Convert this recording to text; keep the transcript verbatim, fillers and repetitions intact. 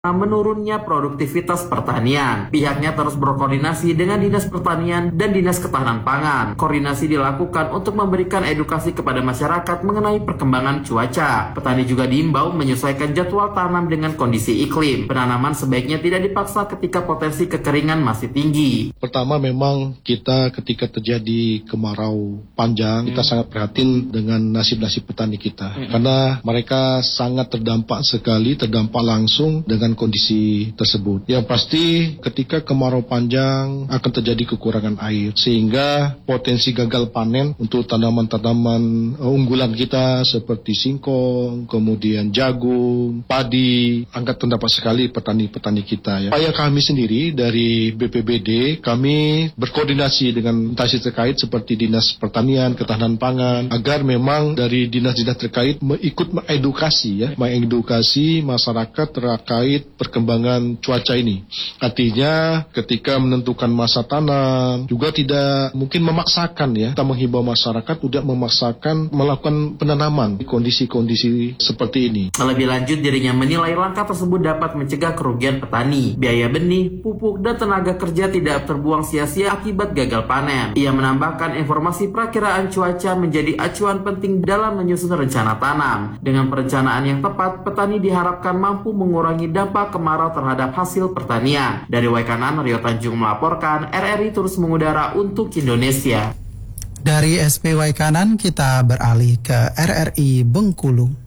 menurunnya produktivitas pertanian. Pihaknya terus berkoordinasi dengan Dinas Pertanian dan Dinas Ketahanan Pangan. Koordinasi dilakukan untuk memberikan edukasi kepada masyarakat mengenai perkembangan cuaca. Petani juga diimbau menyesuaikan jadwal tanam dengan kondisi iklim. Penanaman sebaiknya tidak dipaksa ketika potensi kekeringan masih tinggi. Pertama, memang kita ketika terjadi kemarau panjang, hmm. kita sangat prihatin dengan nasib-nasib petani kita. Hmm. Karena mereka sangat terdampak sekali, terdampak langsung dengan kondisi tersebut. Yang pasti ketika kemarau panjang akan terjadi kekurangan air, sehingga potensi gagal panen untuk tanaman-tanaman unggulan kita seperti singkong, kemudian jagung, padi, akan terdampak sekali petani-petani kita. Ya. Upaya kami sendiri dari B P B D, kami berkoordinasi dengan instansi terkait seperti Dinas Pertanian, Ketahanan Pangan, agar memang dari dinas-dinas terkait ikut mengedukasi, ya, mengedukasi masyarakat terkait perkembangan cuaca ini. Artinya ketika menentukan masa tanam juga tidak mungkin memaksakan, ya. Kita menghimbau masyarakat tidak memaksakan melakukan penanaman di kondisi-kondisi seperti ini. Lebih lanjut, dirinya menilai langkah tersebut dapat mencegah kerugian petani. Biaya benih, pupuk, dan tenaga kerja tidak terbuang sia-sia akibat gagal panen. Ia menambahkan informasi perakiraan cuaca menjadi acuan penting dalam menyusun rencana tanam. Dengan perencanaan yang tepat, petani diharapkan mampu mengurangi dampak kemarau terhadap hasil pertanian. Dari Waikanan, Rio Tanjung melaporkan, R R I terus mengudara untuk Indonesia. Dari S P Waikanan kita beralih ke R R I Bengkulu.